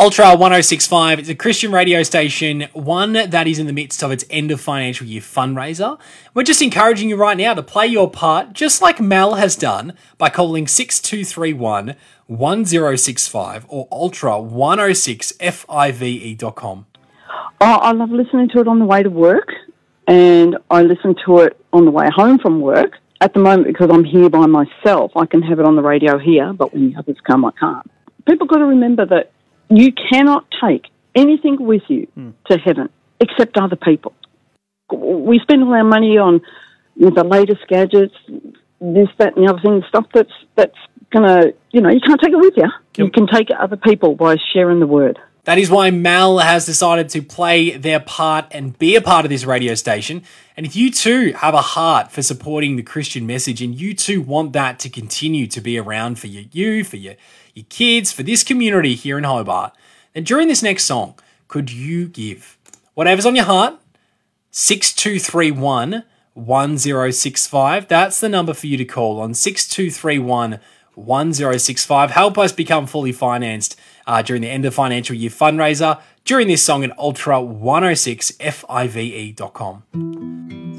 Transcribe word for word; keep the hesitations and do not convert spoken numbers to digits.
Ultra one oh six point five is a Christian radio station, one that is in the midst of its end of financial year fundraiser. We're just encouraging you right now to play your part, just like Mel has done, by calling six two three one, one oh six five or ultra one oh six five dot com. Oh, I love listening to it on the way to work, and I listen to it on the way home from work. At the moment, because I'm here by myself, I can have it on the radio here, but when the others come, I can't. People got to remember that you cannot take anything with you mm. to heaven except other people. We spend all our money on you know, the latest gadgets, this, that, and the other thing, stuff that's that's going to, you know, you can't take it with you. Yep. You can take it other people by sharing the word. That is why Mal has decided to play their part and be a part of this radio station. And if you too have a heart for supporting the Christian message and you too want that to continue to be around for your you, for your, your kids, for this community here in Hobart, then during this next song, could you give whatever's on your heart? six two three one, one oh six five. That's the number for you to call on, six two three one, one oh six five. Help us become fully financed uh, during the end of financial year fundraiser during this song at ultra one oh six five dot com.